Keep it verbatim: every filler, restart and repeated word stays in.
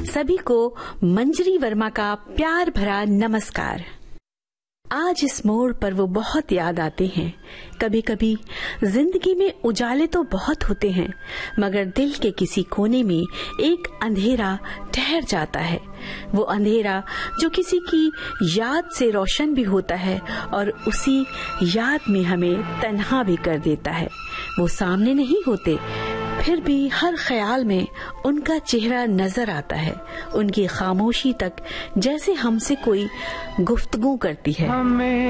सभी को मंजरी वर्मा का प्यार भरा नमस्कार। आज इस मोड़ पर वो बहुत याद आते हैं। कभी कभी जिंदगी में उजाले तो बहुत होते हैं, मगर दिल के किसी कोने में एक अंधेरा ठहर जाता है। वो अंधेरा जो किसी की याद से रोशन भी होता है और उसी याद में हमें तन्हा भी कर देता है। वो सामने नहीं होते, फिर भी हर ख्याल में उनका चेहरा नजर आता है। उनकी खामोशी तक जैसे हमसे कोई गुफ्तगू करती है।